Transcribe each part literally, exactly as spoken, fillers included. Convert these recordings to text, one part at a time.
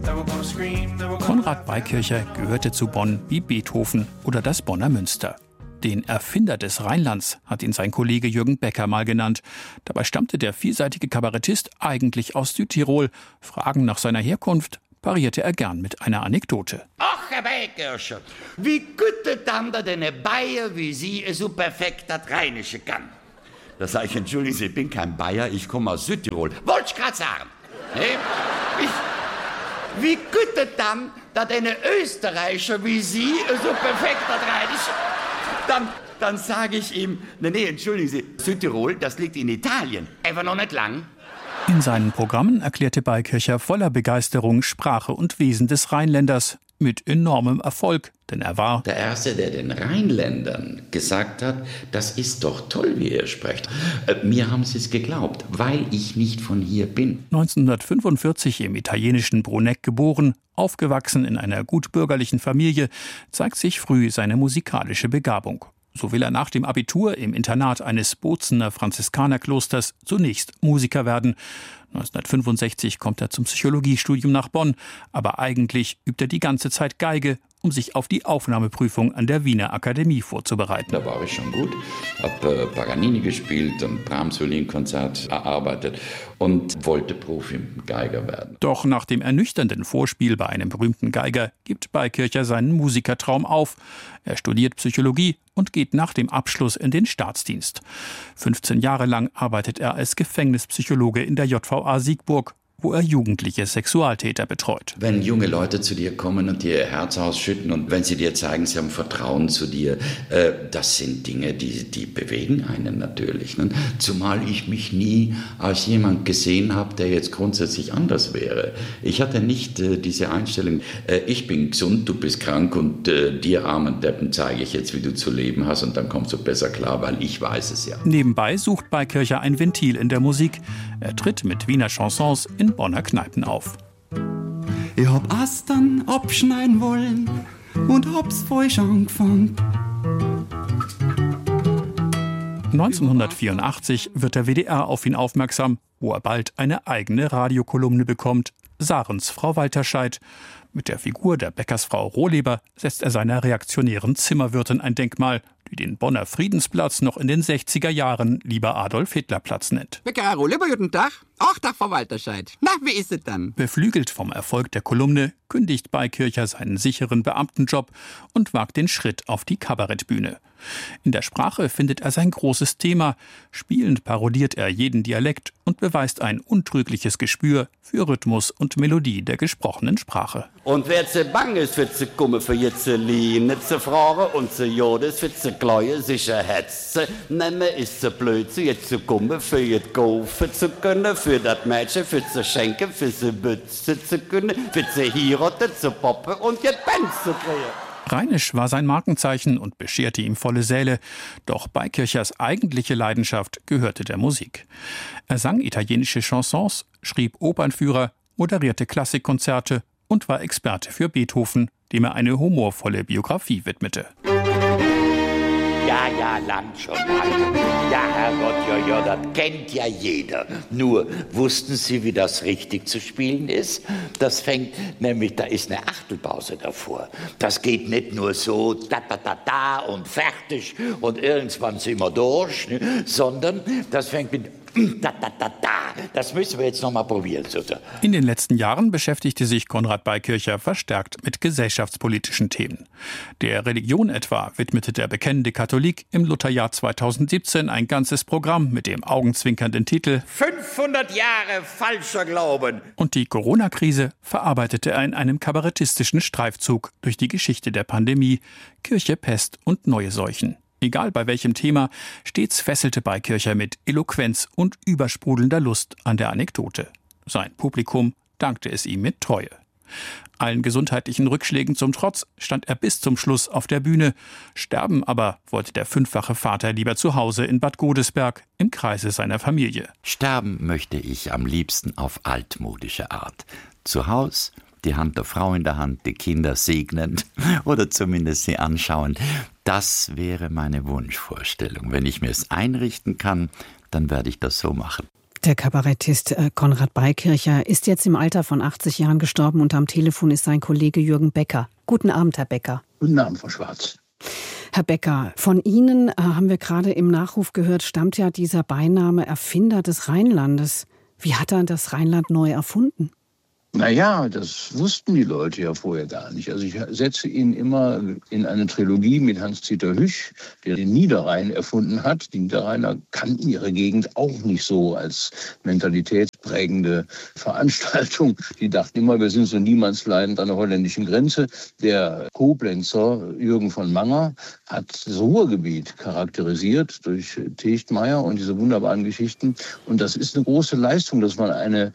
Konrad Beikircher gehörte zu Bonn wie Beethoven oder das Bonner Münster. Den Erfinder des Rheinlands hat ihn sein Kollege Jürgen Becker mal genannt. Dabei stammte der vielseitige Kabarettist eigentlich aus Südtirol. Fragen nach seiner Herkunft parierte er gern mit einer Anekdote. Ach, Herr Beikircher, wie gut dann da eine Bayer wie Sie so perfekt das Rheinische kann. Da sage ich, entschuldigen Sie, ich bin kein Bayer, ich komme aus Südtirol. Wollte ich gerade sagen. Nee? Ich, wie gut dann da eine Österreicher wie Sie so perfekt das Rheinische. Dann, dann sage ich ihm, nee, nee, entschuldigen Sie, Südtirol, das liegt in Italien. Einfach noch nicht lang. In seinen Programmen erklärte Beikircher voller Begeisterung Sprache und Wesen des Rheinländers mit enormem Erfolg, denn er war der Erste, der den Rheinländern gesagt hat, das ist doch toll, wie ihr sprecht. Äh, mir haben sie es geglaubt, weil ich nicht von hier bin. neunzehnhundertfünfundvierzig im italienischen Bruneck geboren, aufgewachsen in einer gutbürgerlichen Familie, zeigt sich früh seine musikalische Begabung. So will er nach dem Abitur im Internat eines Bozener Franziskanerklosters zunächst Musiker werden. neunzehnhundertfünfundsechzig kommt er zum Psychologiestudium nach Bonn, aber eigentlich übt er die ganze Zeit Geige, um sich auf die Aufnahmeprüfung an der Wiener Akademie vorzubereiten. Da war ich schon gut, habe äh, Paganini gespielt und Brahms-Violinkonzert erarbeitet und wollte Profi-Geiger werden. Doch nach dem ernüchternden Vorspiel bei einem berühmten Geiger gibt Beikircher seinen Musikertraum auf. Er studiert Psychologie und geht nach dem Abschluss in den Staatsdienst. fünfzehn Jahre lang arbeitet er als Gefängnispsychologe in der J V A Siegburg, wo er jugendliche Sexualtäter betreut. Wenn junge Leute zu dir kommen und dir ihr Herz ausschütten und wenn sie dir zeigen, sie haben Vertrauen zu dir, äh, das sind Dinge, die, die bewegen einen natürlich. Ne? Zumal ich mich nie als jemand gesehen habe, der jetzt grundsätzlich anders wäre. Ich hatte nicht äh, diese Einstellung, äh, ich bin gesund, du bist krank und äh, dir armen Deppen zeige ich jetzt, wie du zu leben hast und dann kommst du besser klar, weil ich weiß es ja. Nebenbei sucht Beikircher ein Ventil in der Musik. Er tritt mit Wiener Chansons in Bonner Kneipen auf. Ich hab Astern abschneiden wollen und hab's falsch angefangen. neunzehnhundertvierundachtzig wird der W D R auf ihn aufmerksam, wo er bald eine eigene Radiokolumne bekommt, Sarens Frau Walterscheid. Mit der Figur der Bäckersfrau Rohleber setzt er seiner reaktionären Zimmerwirtin ein Denkmal, die den Bonner Friedensplatz noch in den sechziger Jahren lieber Adolf-Hitler-Platz nennt. Bäcker Rohleber, guten Tag. Ach, Tag, Frau Walterscheid. Na, wie ist es dann? Beflügelt vom Erfolg der Kolumne kündigt Beikircher seinen sicheren Beamtenjob und wagt den Schritt auf die Kabarettbühne. In der Sprache findet er sein großes Thema. Spielend parodiert er jeden Dialekt und beweist ein untrügliches Gespür für Rhythmus und Melodie der gesprochenen Sprache. Und wer zu bang ist für zu kommen, für jetzt zu lieben, nicht zu fragen und zu joden, für zu kleuen, sicher hetzen. Nehmen ist zu blöd, zu jetzt zu kommen, für jetzt kaufen zu können, für das Mädchen, für zu schenken, für zu bützen zu können, für zu heiraten, zu poppen und jetzt Bands zu kriegen. Rheinisch war sein Markenzeichen und bescherte ihm volle Säle. Doch Beikirchers eigentliche Leidenschaft gehörte der Musik. Er sang italienische Chansons, schrieb Opernführer, moderierte Klassikkonzerte und war Experte für Beethoven, dem er eine humorvolle Biografie widmete. Ja, ja, lang schon lang. Ja, Herrgott, ja, ja, das kennt ja jeder. Nur, wussten Sie, wie das richtig zu spielen ist? Das fängt nämlich, da ist eine Achtelpause davor. Das geht nicht nur so, da, da, da, da und fertig und irgendwann sind wir durch, ne? Sondern das fängt mit da, da, da, da. Das müssen wir jetzt noch mal probieren. In den letzten Jahren beschäftigte sich Konrad Beikircher verstärkt mit gesellschaftspolitischen Themen. Der Religion etwa widmete der bekennende Katholik im Lutherjahr zweitausendsiebzehn ein ganzes Programm mit dem augenzwinkernden Titel fünfhundert Jahre falscher Glauben. Und die Corona-Krise verarbeitete er in einem kabarettistischen Streifzug durch die Geschichte der Pandemie, Kirche, Pest und neue Seuchen. Egal bei welchem Thema, stets fesselte Beikircher mit Eloquenz und übersprudelnder Lust an der Anekdote. Sein Publikum dankte es ihm mit Treue. Allen gesundheitlichen Rückschlägen zum Trotz stand er bis zum Schluss auf der Bühne. Sterben aber wollte der fünffache Vater lieber zu Hause in Bad Godesberg im Kreise seiner Familie. Sterben möchte ich am liebsten auf altmodische Art. Zu Haus, die Hand der Frau in der Hand, die Kinder segnend oder zumindest sie anschauend. Das wäre meine Wunschvorstellung. Wenn ich mir es einrichten kann, dann werde ich das so machen. Der Kabarettist Konrad Beikircher ist jetzt im Alter von achtzig Jahren gestorben und am Telefon ist sein Kollege Jürgen Becker. Guten Abend, Herr Becker. Guten Abend, Frau Schwarz. Herr Becker, von Ihnen, äh, haben wir gerade im Nachruf gehört, stammt ja dieser Beiname Erfinder des Rheinlandes. Wie hat er das Rheinland neu erfunden? Naja, das wussten die Leute ja vorher gar nicht. Also ich setze ihn immer in eine Trilogie mit Hans-Dieter Hüsch, der den Niederrhein erfunden hat. Die Niederrheiner kannten ihre Gegend auch nicht so als mentalitätsprägende Veranstaltung. Die dachten immer, wir sind so niemandsleidend an der holländischen Grenze. Der Koblenzer Jürgen von Manger hat das Ruhrgebiet charakterisiert durch Techtmeier und diese wunderbaren Geschichten. Und das ist eine große Leistung, dass man eine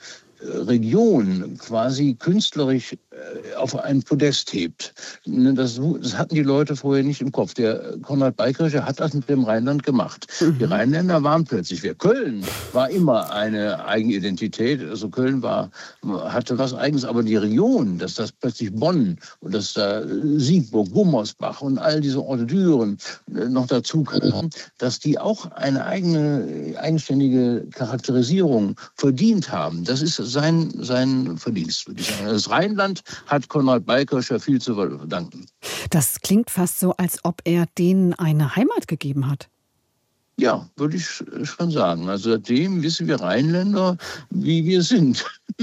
Region quasi künstlerisch auf ein Podest hebt. Das, das hatten die Leute vorher nicht im Kopf. Der Konrad Beikircher hat das mit dem Rheinland gemacht. Mhm. Die Rheinländer waren plötzlich wer. Köln war immer eine Eigenidentität. Also Köln war, hatte was Eigenes, aber die Region, dass das plötzlich Bonn und dass da Siegburg, Gummersbach und all diese Orte Düren noch dazu kamen, dass die auch eine eigene, eigenständige Charakterisierung verdient haben. Das ist sein, sein Verdienst, würde ich sagen. Das Rheinland hat Konrad Beikircher viel zu verdanken. Das klingt fast so, als ob er denen eine Heimat gegeben hat. Ja, würde ich schon sagen. Also seitdem wissen wir Rheinländer, wie wir sind.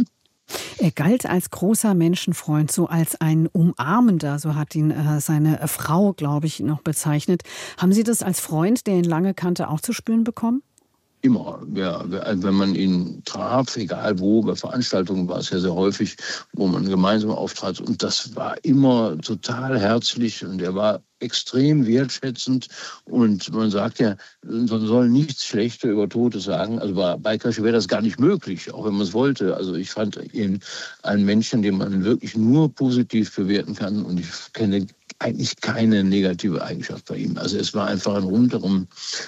Er galt als großer Menschenfreund, so als ein Umarmender, so hat ihn äh, seine Frau, glaube ich, noch bezeichnet. Haben Sie das als Freund, der ihn lange kannte, auch zu spüren bekommen? Immer. Ja, wenn man ihn traf, egal wo, bei Veranstaltungen war es ja sehr häufig, wo man gemeinsam auftrat. Und das war immer total herzlich und er war extrem wertschätzend. Und man sagt ja, man soll nichts Schlechtes über Tote sagen. Also bei Beikircher wäre das gar nicht möglich, auch wenn man es wollte. Also ich fand ihn einen Menschen, den man wirklich nur positiv bewerten kann. Und ich kenne eigentlich keine negative Eigenschaft bei ihm. Also es war einfach ein rundherum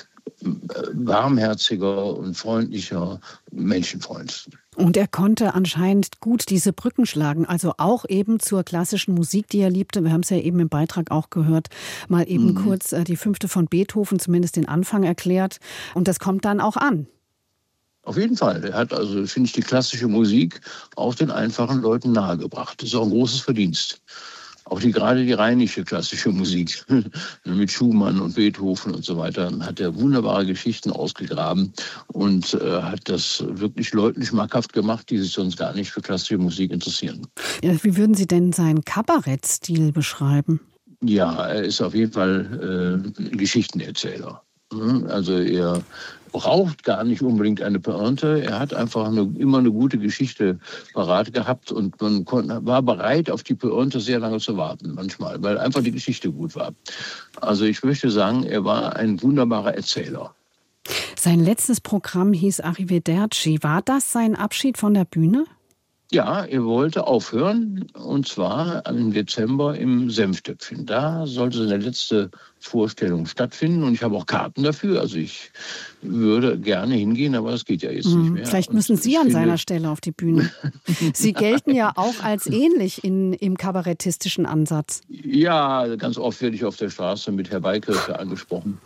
warmherziger und freundlicher Menschenfreund. Und er konnte anscheinend gut diese Brücken schlagen, also auch eben zur klassischen Musik, die er liebte. Wir haben es ja eben im Beitrag auch gehört, mal eben mhm. kurz äh, die Fünfte von Beethoven, zumindest den Anfang erklärt. Und das kommt dann auch an. Auf jeden Fall. Er hat also, finde ich, die klassische Musik auch den einfachen Leuten nahegebracht. Das ist auch ein großes Verdienst. Auch die, gerade die rheinische klassische Musik mit Schumann und Beethoven und so weiter hat er wunderbare Geschichten ausgegraben und äh, hat das wirklich Leuten schmackhaft gemacht, die sich sonst gar nicht für klassische Musik interessieren. Ja, wie würden Sie denn seinen Kabarettstil beschreiben? Ja, er ist auf jeden Fall äh, ein Geschichtenerzähler. Also er braucht gar nicht unbedingt eine Pointe. Er hat einfach eine, immer eine gute Geschichte parat gehabt und man konnte, war bereit, auf die Pointe sehr lange zu warten, manchmal, weil einfach die Geschichte gut war. Also ich möchte sagen, er war ein wunderbarer Erzähler. Sein letztes Programm hieß Arrivederci. War das sein Abschied von der Bühne? Ja, er wollte aufhören, und zwar im Dezember im Senftöpfchen. Da sollte seine letzte Vorstellung stattfinden und ich habe auch Karten dafür. Also ich würde gerne hingehen, aber das geht ja jetzt hm, nicht mehr. Vielleicht müssen Sie an finde, seiner Stelle auf die Bühne. Sie gelten ja auch als ähnlich in, im kabarettistischen Ansatz. Ja, ganz oft werde ich auf der Straße mit Herr Beikircher angesprochen.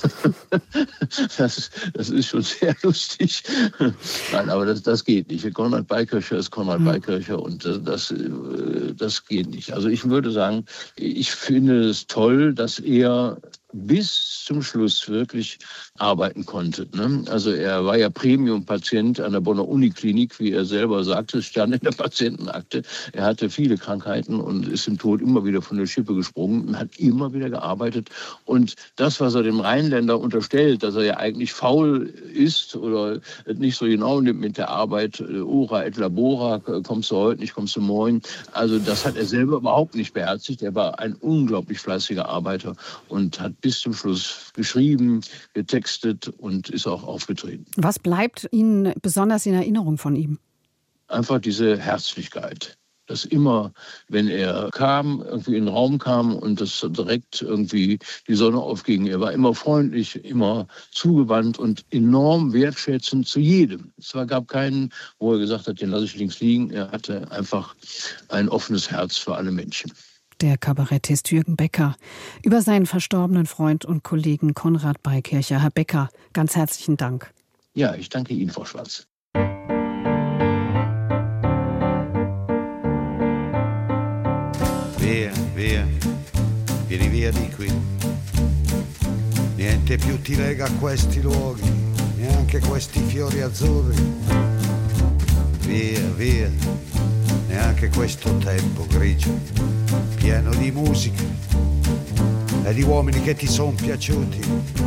das, das ist schon sehr lustig. Nein, aber das, das geht nicht. Konrad Beikircher ist Konrad hm. Beikircher und das, das geht nicht. Also ich würde sagen, ich finde es toll, dass er bis zum Schluss wirklich arbeiten konnte. Ne? Also er war ja Premium-Patient an der Bonner Uniklinik, wie er selber sagte, es stand in der Patientenakte. Er hatte viele Krankheiten und ist im Tod immer wieder von der Schippe gesprungen und hat immer wieder gearbeitet. Und das, was er dem Rheinländer unterstellt, dass er ja eigentlich faul ist oder nicht so genau nimmt mit der Arbeit, ora et labora, kommst du heute nicht, kommst du morgen. Also das hat er selber überhaupt nicht beherzigt. Er war ein unglaublich fleißiger Arbeiter und hat bis zum Schluss geschrieben, getextet und ist auch aufgetreten. Was bleibt Ihnen besonders in Erinnerung von ihm? Einfach diese Herzlichkeit. Dass immer, wenn er kam, irgendwie in den Raum kam und das direkt irgendwie die Sonne aufging, er war immer freundlich, immer zugewandt und enorm wertschätzend zu jedem. Es gab keinen, wo er gesagt hat, den lasse ich links liegen. Er hatte einfach ein offenes Herz für alle Menschen. Der Kabarettist Jürgen Becker über seinen verstorbenen Freund und Kollegen Konrad Beikircher. Herr Becker, ganz herzlichen Dank. Ja, ich danke Ihnen, Frau Schwarz. Via, via, vieni via di qui. Niente più ti lega a questi luoghi, neanche questi fiori azzurri. Via, via, neanche questo tempo grigio, pieno di musica e di uomini che ti son piaciuti.